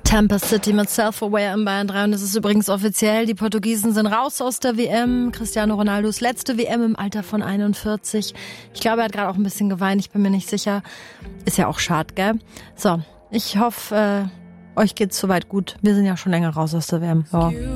Tampa City mit Self-Aware im Bayern 3 und es ist übrigens offiziell, die Portugiesen sind raus aus der WM. Cristiano Ronaldos letzte WM im Alter von 41. Ich glaube, er hat gerade auch ein bisschen geweint, ich bin mir nicht sicher. Ist ja auch schade, gell? So, ich hoffe, euch geht's soweit gut. Wir sind ja schon länger raus aus der WM. Ja.